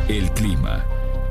El clima.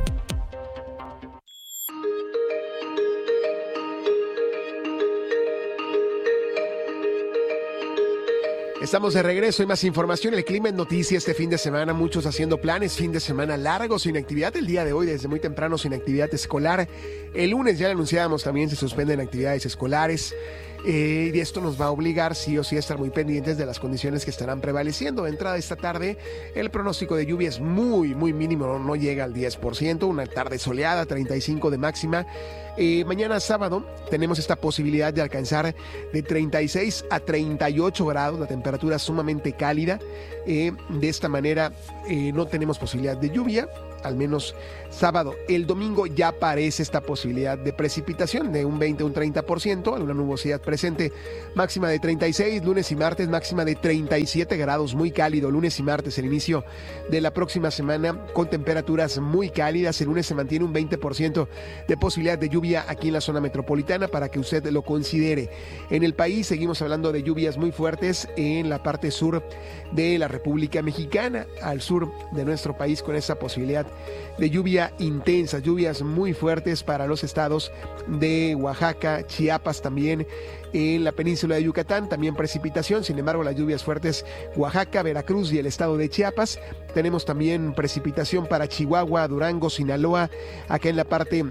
Estamos de regreso y más información. El clima en noticias este fin de semana. Muchos haciendo planes, fin de semana largo, sin actividad. El día de hoy, desde muy temprano, sin actividad escolar. El lunes ya lo anunciábamos, también se suspenden actividades escolares. Y esto nos va a obligar sí o sí a estar muy pendientes de las condiciones que estarán prevaleciendo. De entrada esta tarde, el pronóstico de lluvia es muy mínimo, no llega al 10%. Una tarde soleada, 35 de máxima. Mañana sábado tenemos esta posibilidad de alcanzar de 36 a 38 grados, la temperatura sumamente cálida. De esta manera no tenemos posibilidad de lluvia, al menos sábado. El domingo ya aparece esta posibilidad de precipitación de un 20 a un 30%, alguna nubosidad presente, máxima de 36, lunes y martes máxima de 37 grados, muy cálido, lunes y martes, el inicio de la próxima semana con temperaturas muy cálidas. El lunes se mantiene un 20% de posibilidad de lluvia aquí en la zona metropolitana para que usted lo considere. En el país seguimos hablando de lluvias muy fuertes en la parte sur de la República Mexicana, al sur de nuestro país, con esa posibilidad de lluvia intensa, lluvias muy fuertes para los estados de Oaxaca, Chiapas también, en la península de Yucatán, también precipitación. Sin embargo, las lluvias fuertes, Oaxaca, Veracruz y el estado de Chiapas. Tenemos también precipitación para Chihuahua, Durango, Sinaloa, acá en la parte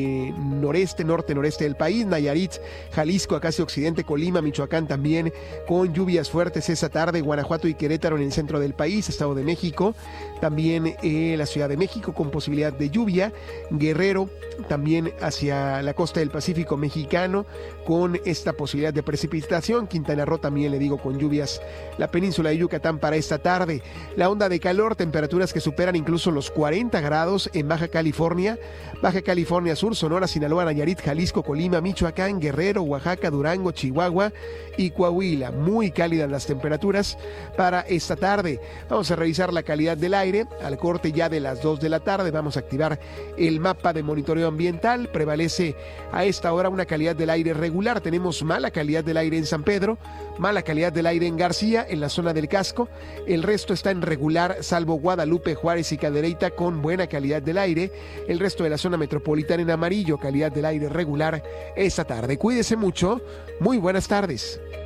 noreste del país, Nayarit, Jalisco, acá hacia occidente, Colima, Michoacán también, con lluvias fuertes esa tarde, Guanajuato y Querétaro en el centro del país, Estado de México, también la Ciudad de México con posibilidad de lluvia, Guerrero, también hacia la costa del Pacífico mexicano, con esta posibilidad de precipitación, Quintana Roo también, le digo, con lluvias, la península de Yucatán para esta tarde. La onda de calor, temperaturas que superan incluso los 40 grados en Baja California Sur, Sonora, Sinaloa, Nayarit, Jalisco, Colima, Michoacán, Guerrero, Oaxaca, Durango, Chihuahua y Coahuila. Muy cálidas las temperaturas para esta tarde. Vamos a revisar la calidad del aire. Al corte ya de las 2 de la tarde vamos a activar el mapa de monitoreo ambiental. Prevalece a esta hora una calidad del aire regular. Tenemos mala calidad del aire en San Pedro, mala calidad del aire en García, en la zona del Casco. El resto está en regular, salvo Guadalupe, Juárez y Cadereyta, con buena calidad del aire. El resto de la zona metropolitana en amarillo, calidad del aire regular esta tarde. Cuídese mucho. Muy buenas tardes.